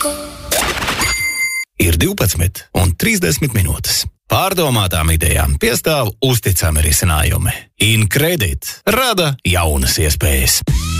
Ir 12:30 minūtes. Pārdomātām idejām piestāv uzticami risinājumi. InCredit rada jaunas iespējas.